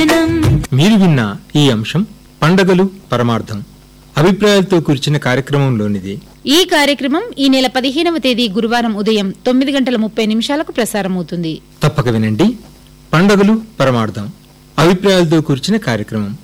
జీవనం. మీరు విన్న ఈ అంశం పండగలు పరమార్థం అభిప్రాయాలతో కూర్చిన కార్యక్రమంలోనిది. ఈ కార్యక్రమం ఈ నెల 15వ తేదీ గురువారం ఉదయం 9:30 ప్రసారమవుతుంది. తప్పక వినండి. పండగలు పరమార్థం అభిప్రాయాలతో కూర్చిన కార్యక్రమం.